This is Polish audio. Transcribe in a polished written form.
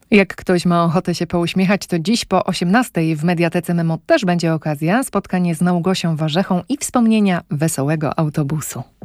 Jak ktoś ma ochotę się pouśmiechać, to dziś po 18:00 w Mediatece Memo też będzie okazja. Spotkanie z Małgosią Warzechą i wspomnienia wesołego autobusu.